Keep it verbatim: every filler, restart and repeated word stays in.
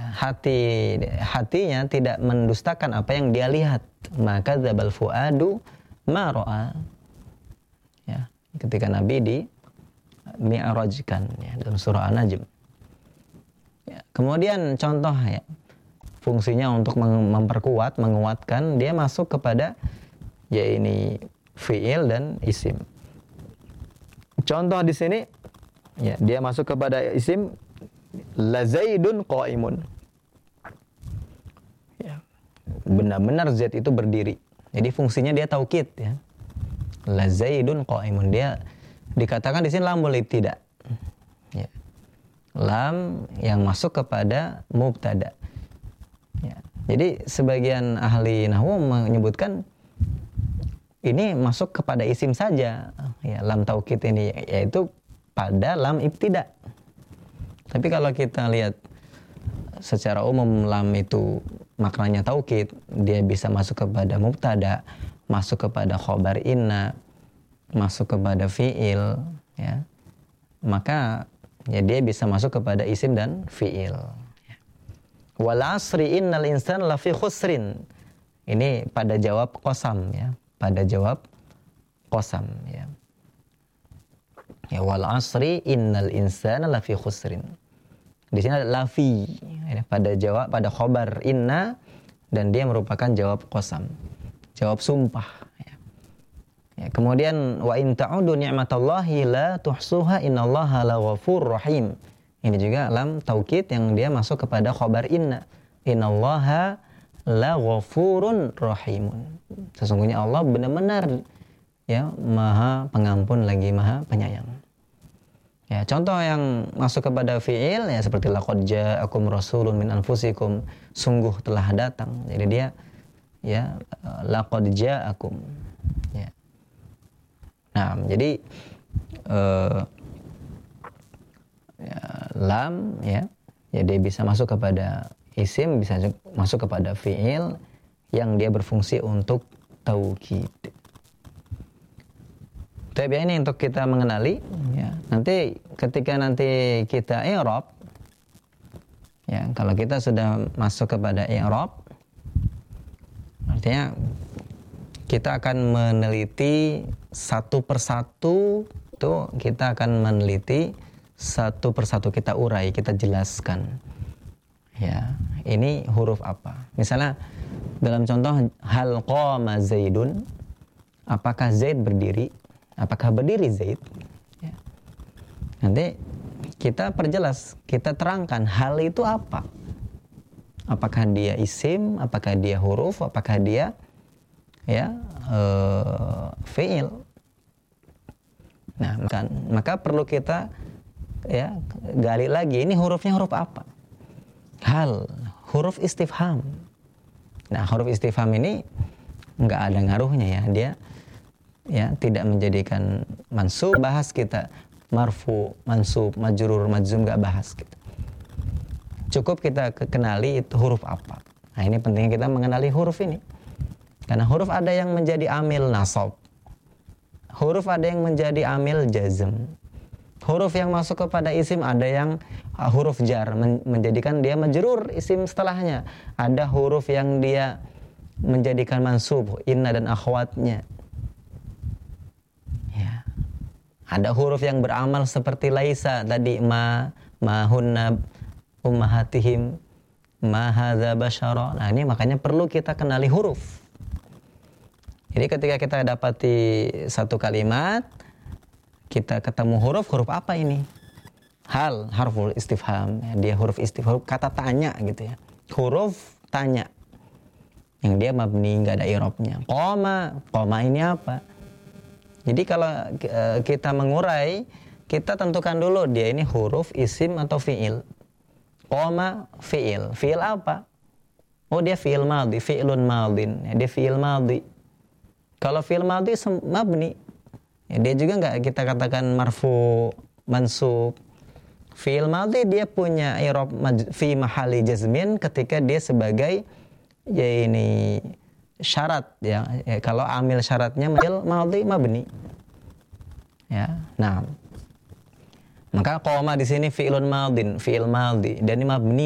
hati hatinya tidak mendustakan apa yang dia lihat. Maka dzabal fuadu ma ra'a. Ya, ketika Nabi di mi'rajkan ya, dalam surah An-Najm. Ya, kemudian contoh ya, fungsinya untuk memperkuat, menguatkan, dia masuk kepada ya ini fi'il dan isim. Contoh di sini ya, dia masuk kepada isim la Zaidun qa'imun. Ya. Benar-benar Z itu berdiri. Jadi fungsinya dia taukid ya. La Zaidun qa'imun. Dia dikatakan di sini lamul ibtida. Ya. Lam yang masuk kepada mubtada. Ya. Jadi sebagian ahli nahwu menyebutkan ini masuk kepada isim saja. Ya, lam taukid ini yaitu pada lam ibtida. Tapi kalau kita lihat secara umum lam itu maknanya taukid, dia bisa masuk kepada mubtada, masuk kepada khobar inna, masuk kepada fi'il, ya. Maka ya dia bisa masuk kepada isim dan fi'il. Wal asri innal insana lafi khusrin. Ini pada jawab qasam ya, pada jawab qasam ya. Ya wal asri innal insana lafi khusrin. Di sini ada lafi ya, pada jawab pada khobar inna dan dia merupakan jawab qasam. Jawab sumpah ya. Ya, kemudian wa in ta'udu ni'matallahi la tuhsuha innallaha laghafurur rahim. Ini juga lam taukid yang dia masuk kepada khobar inna. Innallaha laghafurun rahimun. Sesungguhnya Allah benar-benar ya Maha Pengampun lagi Maha Penyayang. Ya, contoh yang masuk kepada fi'il ya seperti laqad ja'akum rasulun min anfusikum, sungguh telah datang. Jadi dia ya laqad ja'akum. Ya. Nah, jadi uh, ya, lam ya, ya dia bisa masuk kepada isim, bisa masuk kepada fi'il yang dia berfungsi untuk taukid. Tapi ini untuk kita mengenali ya. Nanti ketika nanti kita i'rab ya, kalau kita sudah masuk kepada i'rab artinya kita akan meneliti satu persatu, tuh kita akan meneliti satu persatu, kita urai, kita jelaskan. Ya, ini huruf apa? Misalnya dalam contoh hal qama Zaidun, apakah Zaid berdiri? Apakah berdiri Zaid? Ya. Nanti kita perjelas, kita terangkan hal itu apa? Apakah dia isim? Apakah dia huruf? Apakah dia ya uh, fi'il? Nah, maka, maka perlu kita ya gali lagi, ini hurufnya huruf apa? Hal, huruf istifham. Nah, huruf istifham ini nggak ada ngaruhnya ya, dia ya tidak menjadikan mansub. Bahas kita marfu, mansub, majrur, majzum, nggak bahas kita. Cukup kita kenali itu huruf apa. Nah, ini pentingnya kita mengenali huruf ini. Karena huruf ada yang menjadi amil nasab. Huruf ada yang menjadi amil jazm. Huruf yang masuk kepada isim ada yang uh, huruf jar, men- menjadikan dia majrur isim setelahnya. Ada huruf yang dia menjadikan mansub, inna dan akhwatnya. Ya. Ada huruf yang beramal seperti laisa tadi, ma, ma hunna ummahatihim, ma hadza basyara. Nah, ini makanya perlu kita kenali huruf. Jadi ketika kita dapati satu kalimat, kita ketemu huruf, huruf apa ini? Hal, harful istifham, ya, dia huruf istifham, kata tanya gitu ya. Huruf tanya. Yang dia mabni, enggak ada i'rabnya. Qoma, qoma ini apa? Jadi kalau e, kita mengurai, kita tentukan dulu dia ini huruf, isim atau fi'il. Qoma, fi'il. Fi'il apa? Oh, dia fi'il madhi, fi'ilun madhin. Ya, dia fi'il madhi. Kalau fi'il madhi mabni, ya, dia juga enggak kita katakan marfu, mansub. Fi'il madhi dia punya i'rab fi mahali jazmin ketika dia sebagai ya ini syarat ya, ya kalau amil syaratnya fi'il madhi mabni. Ya. Nah, maka qoma di sini fi'ilun madhin, fi'il madhi dan ini mabni